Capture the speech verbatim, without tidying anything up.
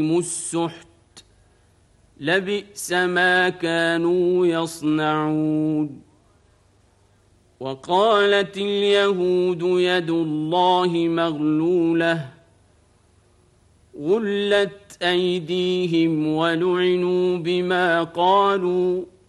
السحت لبئس ما كانوا يصنعون. وقالت اليهود يد الله مغلولة غلت أيديهم ولعنوا بما قالوا